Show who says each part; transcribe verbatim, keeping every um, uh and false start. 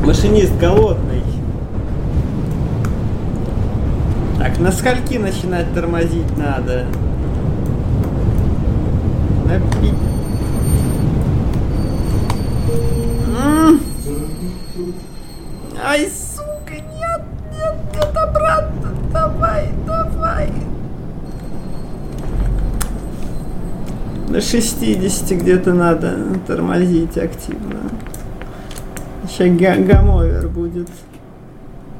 Speaker 1: Машинист голодный. Так, на скольки начинать тормозить надо? На пи... Ай, сука, нет, нет, нет, обратно. Давай, давай. На шестидесяти где-то надо тормозить активно. Сейчас гамовер будет.